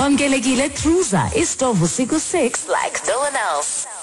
Wamkelekile through Isto Vusiku 6 like no one else.